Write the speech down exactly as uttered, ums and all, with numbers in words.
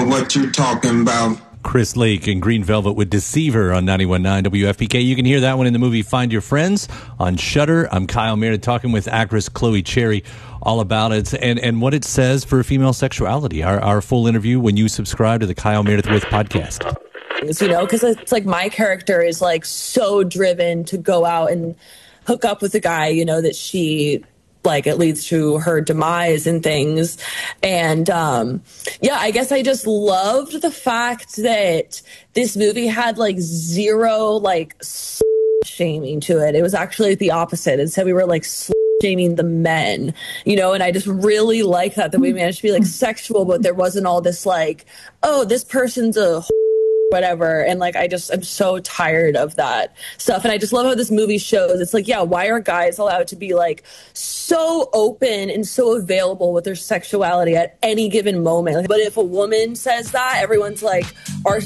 know what you're talking about. Chris Lake and Green Velvet with Deceiver on ninety-one point nine W F P K. You can hear that one in the movie Find Your Friends on Shudder. I'm Kyle Meredith talking with actress Chloe Cherry all about it and, and what it says for female sexuality. Our, our full interview when you subscribe to the Kyle Meredith With podcast. You know, because it's like my character is like so driven to go out and hook up with a guy, you know, that she... like it leads to her demise and things. And um, yeah, I guess I just loved the fact that this movie had like zero like shaming to it. It was actually the opposite. Instead, we were like shaming the men, you know, and I just really like that, that we managed to be like sexual, but there wasn't all this like, oh, this person's a whatever. And like, I just, I'm so tired of that stuff. And I just love how this movie shows. It's like, yeah, why are guys allowed to be like so open and so available with their sexuality at any given moment? But if a woman says that, everyone's like, our